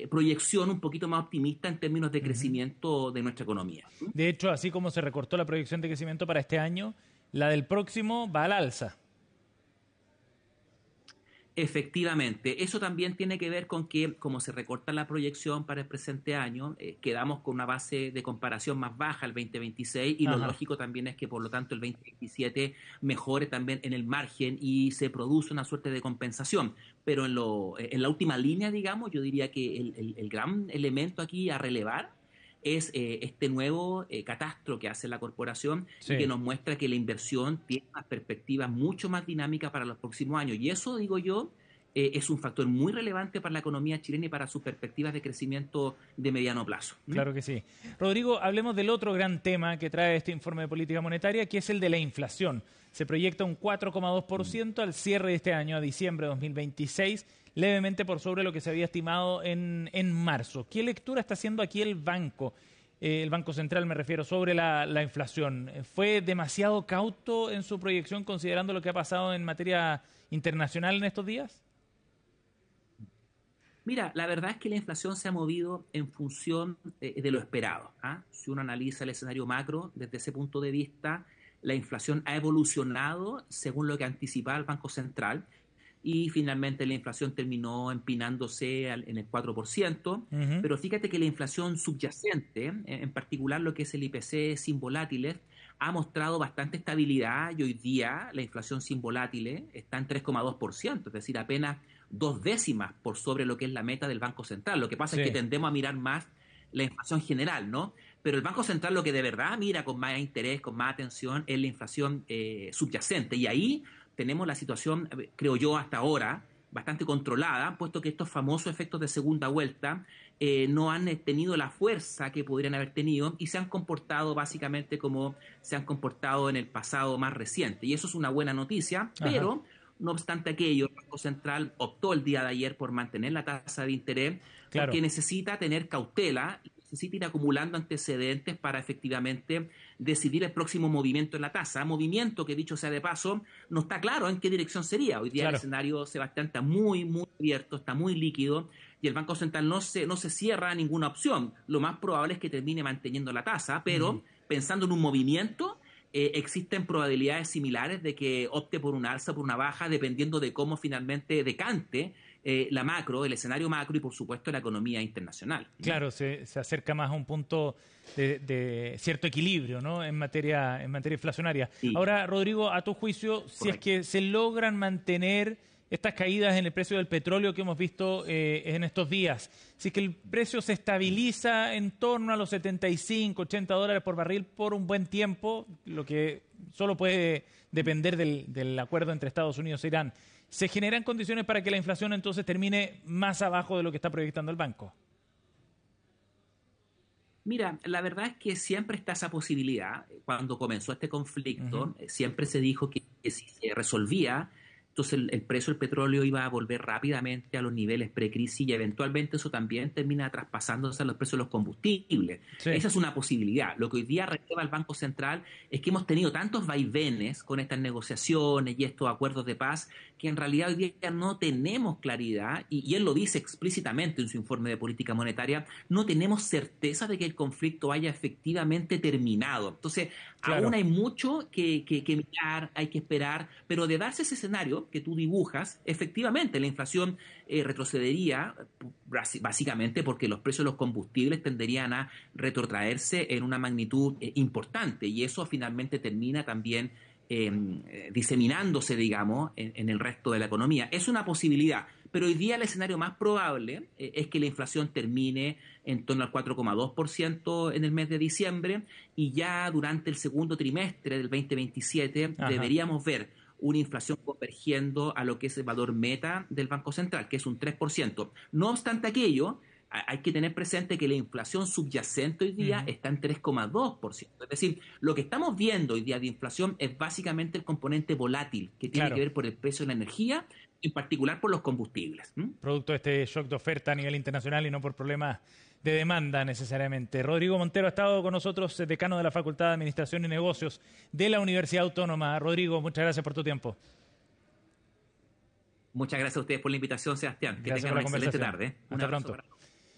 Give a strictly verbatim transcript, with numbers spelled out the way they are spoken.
proyección un poquito más optimista en términos de crecimiento de nuestra economía. De hecho, así como se recortó la proyección de crecimiento para este año, la del próximo va al alza. Efectivamente, eso también tiene que ver con que, como se recorta la proyección para el presente año, eh, quedamos con una base de comparación más baja el veinte veintiséis y Ajá. Lo lógico también es que, por lo tanto, el veinte veintisiete mejore también en el margen y se produce una suerte de compensación. Pero en, lo, en la última línea, digamos, yo diría que el, el, el gran elemento aquí a relevar es eh, este nuevo eh, catastro que hace la corporación sí. y que nos muestra que la inversión tiene unas perspectivas mucho más dinámicas para los próximos años. Y eso, digo yo, eh, es un factor muy relevante para la economía chilena y para sus perspectivas de crecimiento de mediano plazo. ¿Mm? Claro que sí. Rodrigo, hablemos del otro gran tema que trae este informe de política monetaria, que es el de la inflación. Se proyecta un cuatro coma dos por ciento al cierre de este año, a diciembre de dos mil veintiséis, levemente por sobre lo que se había estimado en, en marzo. ¿Qué lectura está haciendo aquí el banco? Eh, el Banco Central, me refiero, sobre la, la inflación. ¿Fue demasiado cauto en su proyección considerando lo que ha pasado en materia internacional en estos días? Mira, la verdad es que la inflación se ha movido en función de, de lo esperado. ¿ah? Si uno analiza el escenario macro desde ese punto de vista, la inflación ha evolucionado según lo que anticipaba el Banco Central y finalmente la inflación terminó empinándose al, en el cuatro por ciento. Uh-huh. Pero fíjate que la inflación subyacente, en particular lo que es el I P C sin volátiles, ha mostrado bastante estabilidad y hoy día la inflación sin volátiles está en tres coma dos por ciento, es decir, apenas dos décimas por sobre lo que es la meta del Banco Central. Lo que pasa sí. es que tendemos a mirar más la inflación general, ¿no? Pero el Banco Central lo que de verdad mira con más interés, con más atención, es la inflación eh, subyacente. Y ahí tenemos la situación, creo yo, hasta ahora, bastante controlada, puesto que estos famosos efectos de segunda vuelta eh, no han tenido la fuerza que podrían haber tenido y se han comportado básicamente como se han comportado en el pasado más reciente. Y eso es una buena noticia, Ajá. pero no obstante aquello, el Banco Central optó el día de ayer por mantener la tasa de interés claro. porque necesita tener cautela y necesita ir acumulando antecedentes para efectivamente decidir el próximo movimiento en la tasa. Movimiento que, dicho sea de paso, no está claro en qué dirección sería. Hoy día claro. el escenario, Sebastián, está muy, muy abierto, está muy líquido y el Banco Central no se, no se cierra a ninguna opción. Lo más probable es que termine manteniendo la tasa, pero uh-huh. pensando en un movimiento, Eh, existen probabilidades similares de que opte por una alza o por una baja, dependiendo de cómo finalmente decante eh, la macro, el escenario macro y, por supuesto, la economía internacional. Claro, se, se acerca más a un punto de, de cierto equilibrio, ¿no? en materia, en materia inflacionaria. Sí. Ahora, Rodrigo, a tu juicio, Correcto. si es que se logran mantener estas caídas en el precio del petróleo que hemos visto eh, en estos días, si es que el precio se estabiliza en torno a los setenta y cinco, ochenta dólares por barril por un buen tiempo, lo que solo puede depender del, del acuerdo entre Estados Unidos e Irán, ¿se generan condiciones para que la inflación entonces termine más abajo de lo que está proyectando el banco? Mira, la verdad es que siempre está esa posibilidad. Cuando comenzó este conflicto, uh-huh. siempre se dijo que, que si se resolvía, entonces el, el precio del petróleo iba a volver rápidamente a los niveles precrisis y eventualmente eso también termina traspasándose a los precios de los combustibles. Sí. Esa es una posibilidad. Lo que hoy día releva el Banco Central es que hemos tenido tantos vaivenes con estas negociaciones y estos acuerdos de paz que en realidad hoy día no tenemos claridad, y, y él lo dice explícitamente en su informe de política monetaria, no tenemos certeza de que el conflicto haya efectivamente terminado. Entonces, claro. aún hay mucho que, que, que mirar, hay que esperar, pero de darse ese escenario que tú dibujas, efectivamente la inflación eh, retrocedería básicamente porque los precios de los combustibles tenderían a retrotraerse en una magnitud eh, importante y eso finalmente termina también eh, diseminándose, digamos, en, en el resto de la economía. Es una posibilidad, pero hoy día el escenario más probable eh, es que la inflación termine en torno al cuatro coma dos por ciento en el mes de diciembre y ya durante el segundo trimestre del veinte veintisiete Ajá. deberíamos ver una inflación convergiendo a lo que es el valor meta del Banco Central, que es un tres por ciento. No obstante aquello, hay que tener presente que la inflación subyacente hoy día uh-huh. está en tres coma dos por ciento. Es decir, lo que estamos viendo hoy día de inflación es básicamente el componente volátil, que tiene claro. que ver por el precio de la energía, en particular por los combustibles. ¿Mm? Producto de este shock de oferta a nivel internacional y no por problemas de demanda necesariamente. Rodrigo Montero ha estado con nosotros, decano de la Facultad de Administración y Negocios de la Universidad Autónoma. Rodrigo, muchas gracias por tu tiempo. Muchas gracias a ustedes por la invitación, Sebastián. Que gracias tengan por la una excelente tarde. Hasta pronto.